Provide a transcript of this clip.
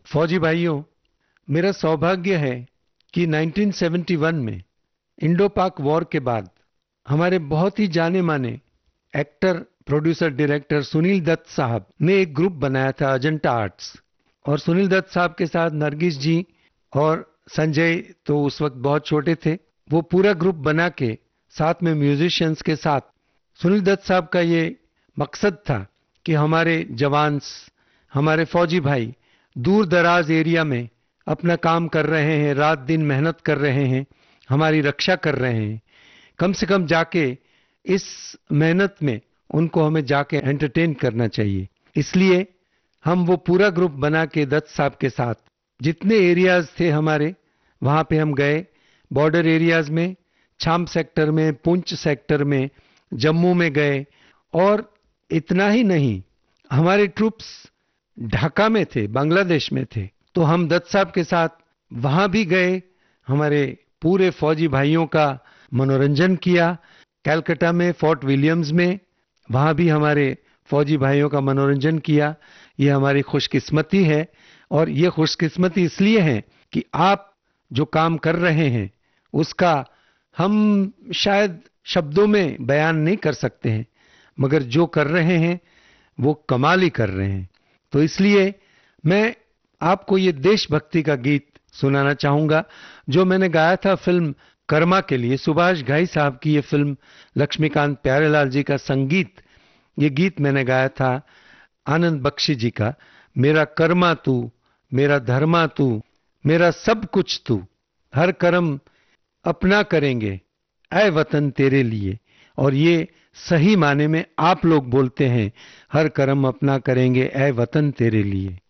फौजी भाइयों, मेरा सौभाग्य है कि 1971 में इंडो पाक वॉर के बाद हमारे बहुत ही जाने माने actor, producer, director Sunil Dutt साहब ने एक ग्रुप बनाया था, अजंता आर्ट्स। और सुनील दत्त साहब के साथ नरगिस जी और संजय तो उस वक्त बहुत छोटे थे। वो पूरा ग्रुप बना के साथ में म्यूजिशियंस के साथ, सुनील दत्त साहब का ये मकसद था कि हमारे जवान, हमारे फौजी भाई दूर दराज एरिया में अपना काम कर रहे हैं, रात दिन मेहनत कर रहे हैं, हमारी रक्षा कर रहे हैं। कम से कम जाके इस मेहनत में उनको हमें जाके एंटरटेन करना चाहिए। इसलिए हम वो पूरा ग्रुप बना के दत्त साहब के साथ जितने एरियाज थे हमारे, वहां पे हम गए। बॉर्डर एरियाज में, छाम सेक्टर में, पुंछ सेक्टर में, जम्मू में गए। और इतना ही नहीं, हमारे ट्रूप्स ढाका में थे, बांग्लादेश में थे, तो हम दत्त साहब के साथ वहां भी गए। हमारे पूरे फौजी भाइयों का मनोरंजन किया। कलकत्ता में, फोर्ट विलियम्स में, वहां भी हमारे फौजी भाइयों का मनोरंजन किया। ये हमारी खुशकिस्मती है। और ये खुशकिस्मती इसलिए है कि आप जो काम कर रहे हैं उसका हम शायद शब्दों में बयान नहीं कर सकते हैं, मगर जो कर रहे हैं वो कमाल ही कर रहे हैं। तो इसलिए मैं आपको ये देशभक्ति का गीत सुनाना चाहूंगा जो मैंने गाया था फिल्म कर्मा के लिए। सुभाष घाई साहब की ये फिल्म, लक्ष्मीकांत प्यारेलाल जी का संगीत, ये गीत मैंने गाया था आनंद बख्शी जी का। मेरा कर्मा तू, मेरा धर्मा तू, मेरा सब कुछ तू, हर कर्म अपना करेंगे ऐ वतन तेरे लिए। और ये सही माने में आप लोग बोलते हैं, हर कर्म अपना करेंगे ऐ वतन तेरे लिए।